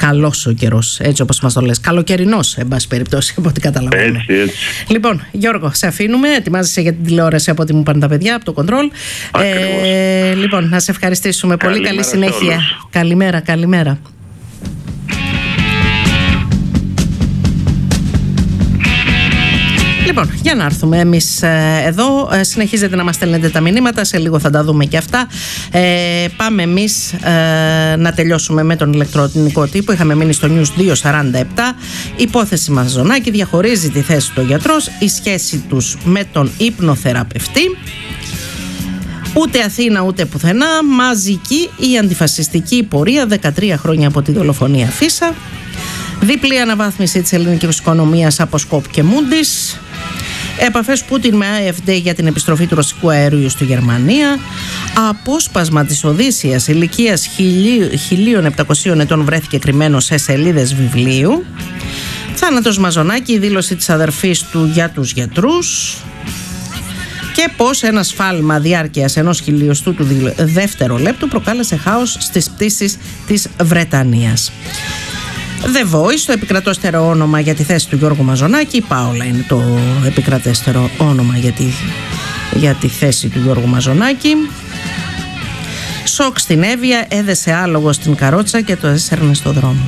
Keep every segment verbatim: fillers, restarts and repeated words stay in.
καλός ο καιρός, έτσι όπως μας το λες. Καλοκαιρινός, εν πάση περιπτώσει, από ό,τι καταλαβαίνω. Έτσι, έτσι. Λοιπόν, Γιώργο, σε αφήνουμε. Ετοιμάζεσαι για την τηλεόραση από ό,τι μου πάνε τα παιδιά, από το κοντρόλ. Ε, λοιπόν, να σε ευχαριστήσουμε πολύ. Καλή συνέχεια. Καλημέρα, καλημέρα. Λοιπόν, για να έρθουμε εμείς εδώ. Συνεχίζετε να μας στέλνετε τα μηνύματα. Σε λίγο θα τα δούμε και αυτά. Ε, πάμε εμείς ε, να τελειώσουμε με τον ηλεκτρονικό τύπο. Είχαμε μείνει στο News δύο σαράντα επτά. Υπόθεση Μαζονάκη, διαχωρίζει τη θέση του γιατρός. Η σχέση τους με τον υπνοθεραπευτή. Ούτε Αθήνα ούτε πουθενά. Μαζική η αντιφασιστική πορεία. δεκατρία χρόνια από τη δολοφονία Φίσα. Διπλή αναβάθμιση της ελληνικής οικονομίας από Σκόπ και Μούντις. Επαφές Πούτιν με άι εφ ντι για την επιστροφή του ρωσικού αερίου στη Γερμανία. Απόσπασμα της Οδύσσειας ηλικίας χίλια επτακόσια ετών βρέθηκε κρυμμένο σε σελίδες βιβλίου. Θάνατος Μαζονάκη, η δήλωση της αδερφής του για τους γιατρούς. Και πως ένα σφάλμα διάρκειας ενός χιλιοστού του δευτερολέπτου προκάλεσε χάος στις πτήσεις της Βρετανίας. The Voice, το επικρατέστερο όνομα για τη θέση του Γιώργου Μαζονάκη. Η Πάολα είναι το επικρατέστερο όνομα για τη, για τη θέση του Γιώργου Μαζονάκη. Σοκ στην Εύβοια, έδεσε άλογο στην καρότσα και το έσαιρνε στο δρόμο.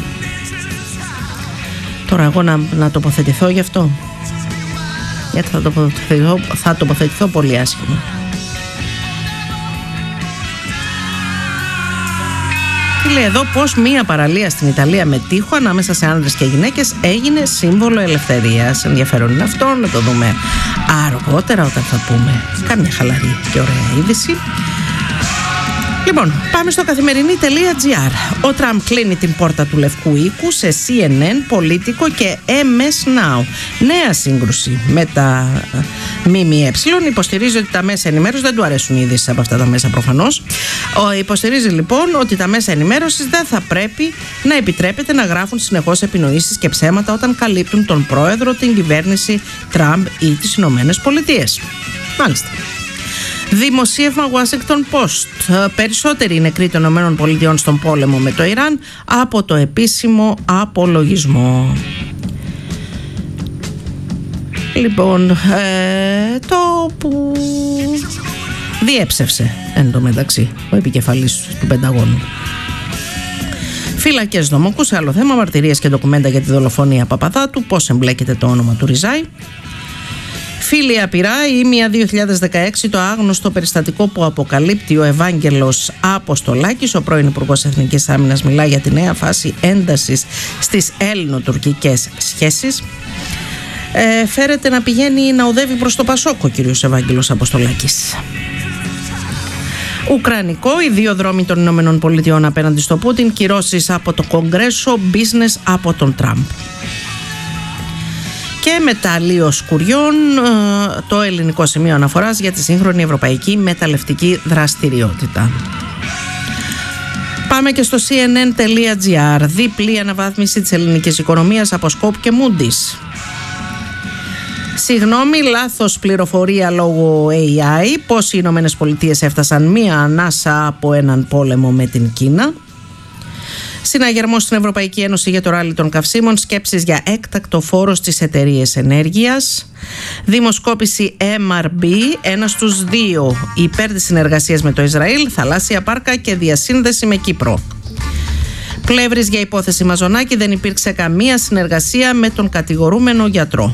Τώρα εγώ να, να τοποθετηθώ γι' αυτό, γιατί θα τοποθετηθώ, θα τοποθετηθώ πολύ άσχημα. Λέει εδώ πως μία παραλία στην Ιταλία με τείχο ανάμεσα σε άνδρες και γυναίκες έγινε σύμβολο ελευθερίας. Ενδιαφέρον είναι αυτό, να το δούμε αργότερα όταν θα πούμε κάμια χαλαρή και ωραία είδηση. Λοιπόν, πάμε στο καθημερινή.gr. Ο Τραμπ κλείνει την πόρτα του Λευκού Οίκου σε σι εν εν, Πολίτικο και εμ ες Now. Νέα σύγκρουση με τα ΜΜΕ. Υποστηρίζει ότι τα μέσα ενημέρωσης, δεν του αρέσουν οι ειδήσεις από αυτά τα μέσα προφανώς. Υποστηρίζει λοιπόν ότι τα μέσα ενημέρωσης δεν θα πρέπει να επιτρέπεται να γράφουν συνεχώς επινοήσεις και ψέματα όταν καλύπτουν τον πρόεδρο, την κυβέρνηση Τραμπ ή τις Ηνωμένες Πολιτείες. Μάλιστα. Δημοσίευμα Washington Post. Περισσότεροι νεκροί των ΗΠΑ στον πόλεμο με το Ιράν από το επίσημο απολογισμό. Λοιπόν, ε, το που διέψευσε εν τω μεταξύ ο επικεφαλής του Πενταγώνου. Φυλακές Δομοκού, σε άλλο θέμα, μαρτυρίες και ντοκουμέντα για τη δολοφονία Παπαδάτου, πώς εμπλέκεται το όνομα του Ριζάη. Φίλοι απειρά, η Ήμια δύο χιλιάδες δεκαέξι, το άγνωστο περιστατικό που αποκαλύπτει ο Ευάγγελος Αποστολάκης, ο πρώην Υπουργός Εθνικής Άμυνας, μιλά για τη νέα φάση έντασης στις ελληνοτουρκικές σχέσεις. Ε, φέρεται να πηγαίνει να οδεύει προς το Πασόκ ο κύριος Ευάγγελος Αποστολάκης. Ουκρανικό, οι δύο δρόμοι των Ηνωμένων Πολιτειών απέναντι στο Πούτιν, κυρώσεις από το Κογκρέσο, business από τον Τραμπ. Και μεταλλείο σκουριών, το ελληνικό σημείο αναφοράς για τη σύγχρονη ευρωπαϊκή μεταλλευτική δραστηριότητα. Πάμε και στο σι εν εν τελεία τζι άρ. Διπλή αναβάθμιση της ελληνικής οικονομίας από Σκόπ και Μούντις. Συγγνώμη, λάθος πληροφορία λόγω έι άι. Πώς οι Ηνωμένες Πολιτείες έφτασαν μία ανάσα από έναν πόλεμο με την Κίνα. Συναγερμός στην Ευρωπαϊκή Ένωση για το ράλι των καυσίμων, σκέψεις για έκτακτο φόρο στις εταιρείες ενέργειας. Δημοσκόπηση εμ αρ μπι, ένα στους δύο υπέρ της συνεργασίας με το Ισραήλ, θαλάσσια πάρκα και διασύνδεση με Κύπρο. Πλεύρης για υπόθεση Μαζονάκη, δεν υπήρξε καμία συνεργασία με τον κατηγορούμενο γιατρό.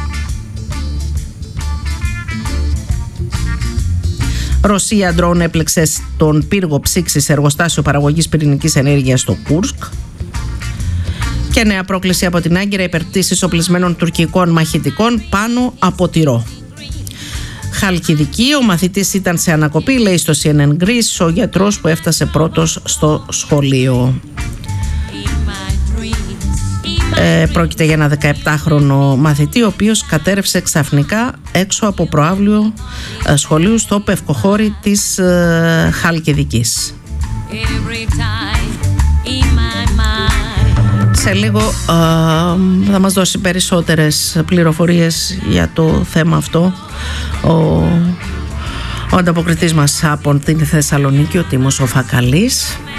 Ρωσία ντρόουν έπλεξε στον πύργο ψήξης σε εργοστάσιο παραγωγής πυρηνικής ενέργειας στο Κούρσκ. Και νέα πρόκληση από την Άγκυρα, υπερπτήσεις οπλισμένων τουρκικών μαχητικών πάνω από τυρό. Χαλκιδική, ο μαθητής ήταν σε ανακοπή, λέει στο σι εν εν Greece ο γιατρός που έφτασε πρώτος στο σχολείο. Ε, πρόκειται για ένα δεκαεπτάχρονο μαθητή, ο οποίος κατέρευσε ξαφνικά έξω από προαύλιο ε, σχολείου στο Πευκοχώρι της ε, Χαλκιδικής. Σε λίγο ε, θα μας δώσει περισσότερες πληροφορίες για το θέμα αυτό ο, ο ανταποκριτής μας από την Θεσσαλονίκη, ο Τίμος ο Φακαλής.